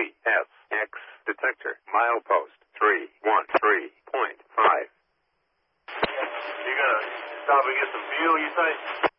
CSX detector, milepost 313.5. You gonna stop and get some fuel, you say?